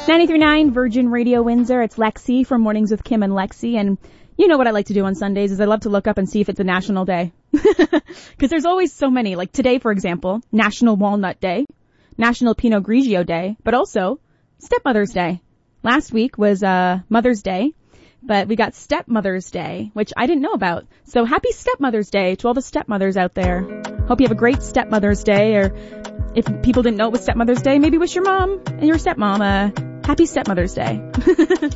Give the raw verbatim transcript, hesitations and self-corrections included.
ninety-three point nine Virgin Radio Windsor. It's Lexi from Mornings with Kim and Lexi. And you know what I like to do on Sundays is I love to look up and see if it's a national day. Because there's always so many. Like today, for example, National Walnut Day, National Pinot Grigio Day, but also Stepmother's Day. Last week was uh Mother's Day, but we got Stepmother's Day, which I didn't know about. So happy Stepmother's Day to all the stepmothers out there. Hope you have a great Stepmother's Day, or if people didn't know it was Stepmother's Day, maybe wish your mom and your stepmom a happy Stepmother's Day.